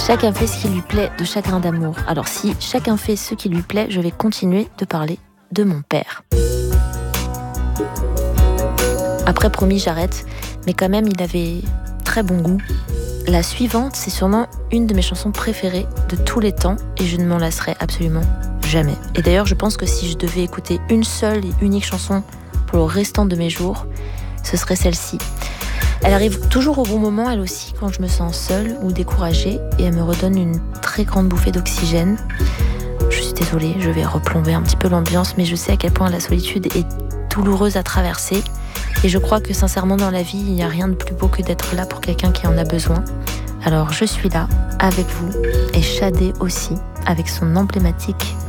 Chacun fait ce qui lui plaît de Chagrin d'amour. Alors si chacun fait ce qui lui plaît, je vais continuer de parler de mon père. Après, promis, j'arrête, mais quand même, il avait très bon goût. La suivante, c'est sûrement une de mes chansons préférées de tous les temps et je ne m'en lasserai absolument jamais. Et d'ailleurs, je pense que si je devais écouter une seule et unique chanson pour le restant de mes jours, ce serait celle-ci. Elle arrive toujours au bon moment, elle aussi, quand je me sens seule ou découragée, et elle me redonne une très grande bouffée d'oxygène. Je suis désolée, je vais replomber un petit peu l'ambiance, mais je sais à quel point la solitude est douloureuse à traverser. Et je crois que sincèrement dans la vie, il n'y a rien de plus beau que d'être là pour quelqu'un qui en a besoin. Alors je suis là, avec vous, et Shadé aussi, avec son emblématique